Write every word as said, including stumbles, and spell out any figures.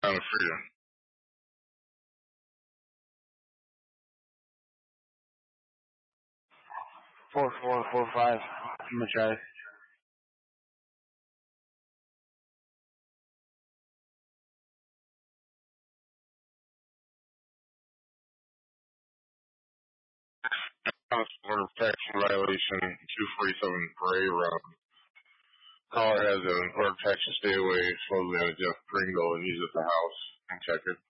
Sound of Freedom. Four four four five. I'm gonna try. Border protection violation, two forty-seven Bray Road. Caller has an order protection, stay away, supposedly out of Jeff Pringle, and he's at the house. And check it.